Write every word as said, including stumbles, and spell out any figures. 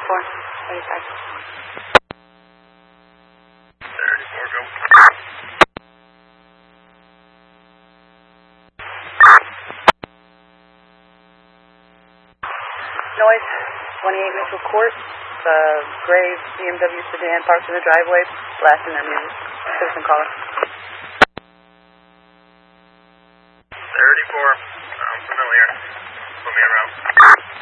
thirty-four, eighty-five. thirty-four, go. Noise, twenty-eight Mitchell Court, uh, gray B M W sedan parked in the driveway, blasting their music. Citizen caller. thirty-four, I'm familiar. Put me around.